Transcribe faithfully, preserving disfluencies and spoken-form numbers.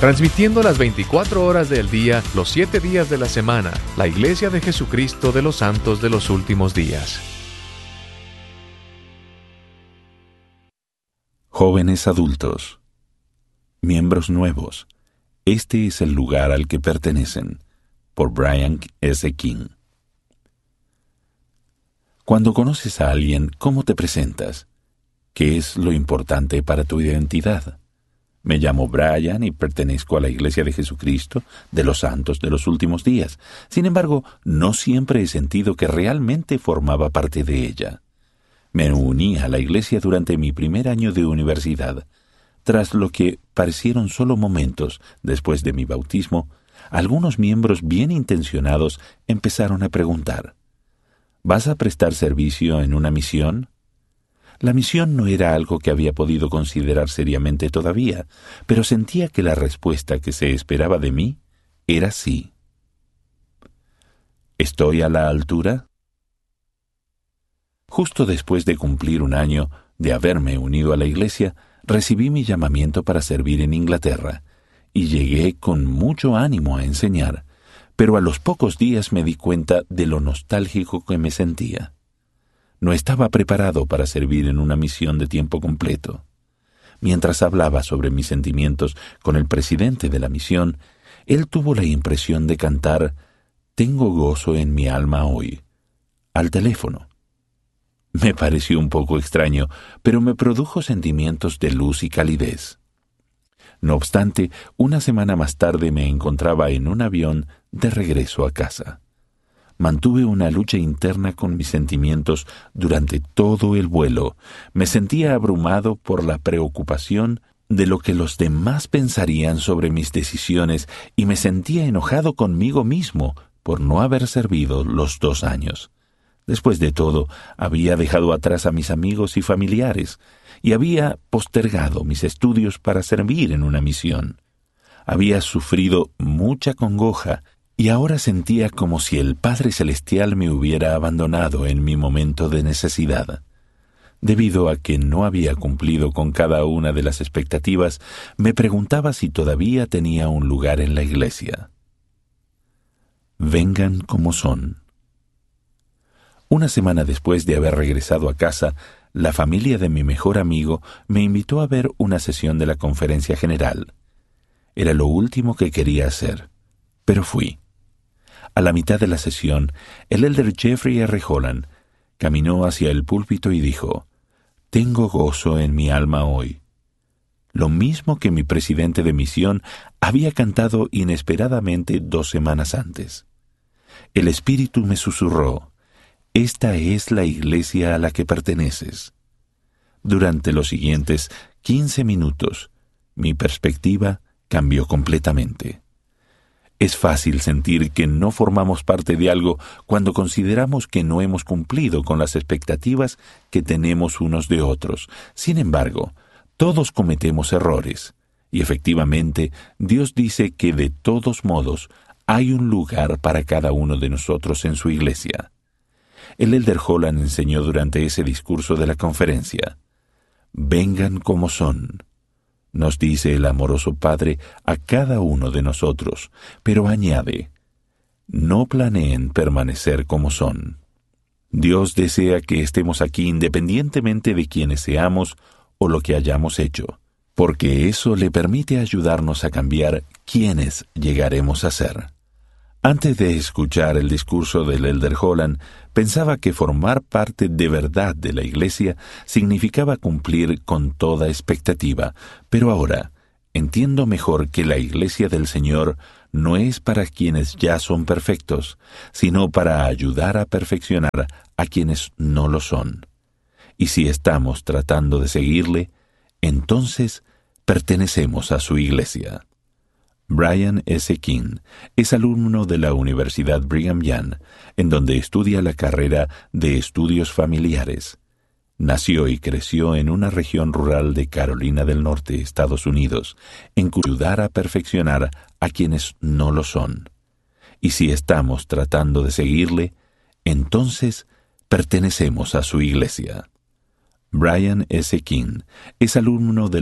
Transmitiendo las veinticuatro horas del día, los siete días de la semana, la Iglesia de Jesucristo de los Santos de los Últimos Días. Jóvenes adultos, miembros nuevos, este es el lugar al que pertenecen, por Brian S. King. Cuando conoces a alguien, ¿cómo te presentas? ¿Qué es lo importante para tu identidad? Me llamo Brian y pertenezco a la Iglesia de Jesucristo de los Santos de los Últimos Días. Sin embargo, no siempre he sentido que realmente formaba parte de ella. Me uní a la Iglesia durante mi primer año de universidad. Tras lo que parecieron solo momentos después de mi bautismo, algunos miembros bien intencionados empezaron a preguntar: ¿vas a prestar servicio en una misión? La misión no era algo que había podido considerar seriamente todavía, pero sentía que la respuesta que se esperaba de mí era sí. ¿Estoy a la altura? Justo después de cumplir un año de haberme unido a la Iglesia, recibí mi llamamiento para servir en Inglaterra, y llegué con mucho ánimo a enseñar, pero a los pocos días me di cuenta de lo nostálgico que me sentía. No estaba preparado para servir en una misión de tiempo completo. Mientras hablaba sobre mis sentimientos con el presidente de la misión, él tuvo la impresión de cantar «Tengo gozo en mi alma hoy» al teléfono. Me pareció un poco extraño, pero me produjo sentimientos de luz y calidez. No obstante, una semana más tarde me encontraba en un avión de regreso a casa. Mantuve una lucha interna con mis sentimientos durante todo el vuelo. Me sentía abrumado por la preocupación de lo que los demás pensarían sobre mis decisiones y me sentía enojado conmigo mismo por no haber servido los dos años. Después de todo, había dejado atrás a mis amigos y familiares y había postergado mis estudios para servir en una misión. Había sufrido mucha congoja y ahora sentía como si el Padre Celestial me hubiera abandonado en mi momento de necesidad. Debido a que no había cumplido con cada una de las expectativas, me preguntaba si todavía tenía un lugar en la Iglesia. Vengan como son. Una semana después de haber regresado a casa, la familia de mi mejor amigo me invitó a ver una sesión de la Conferencia General. Era lo último que quería hacer, pero fui. A la mitad de la sesión, el elder Jeffrey R. Holland caminó hacia el púlpito y dijo: «Tengo gozo en mi alma hoy». Lo mismo que mi presidente de misión había cantado inesperadamente dos semanas antes. El Espíritu me susurró: «Esta es la iglesia a la que perteneces». Durante los siguientes quince minutos, mi perspectiva cambió completamente. Es fácil sentir que no formamos parte de algo cuando consideramos que no hemos cumplido con las expectativas que tenemos unos de otros. Sin embargo, todos cometemos errores, y efectivamente Dios dice que de todos modos hay un lugar para cada uno de nosotros en su iglesia. El elder Holland enseñó durante ese discurso de la conferencia: «Vengan como son», nos dice el amoroso Padre a cada uno de nosotros, pero añade: «No planeen permanecer como son». Dios desea que estemos aquí independientemente de quienes seamos o lo que hayamos hecho, porque eso le permite ayudarnos a cambiar quiénes llegaremos a ser. Antes de escuchar el discurso del elder Holland, pensaba que formar parte de verdad de la Iglesia significaba cumplir con toda expectativa, pero ahora entiendo mejor que la Iglesia del Señor no es para quienes ya son perfectos, sino para ayudar a perfeccionar a quienes no lo son. Y si estamos tratando de seguirle, entonces pertenecemos a su Iglesia. Brian S. King es alumno de la Universidad Brigham Young, en donde estudia la carrera de Estudios Familiares. Nació y creció en una región rural de Carolina del Norte, Estados Unidos, en cuyo ayudar a perfeccionar a quienes no lo son. Y si estamos tratando de seguirle, entonces pertenecemos a su iglesia. Brian S. King es alumno de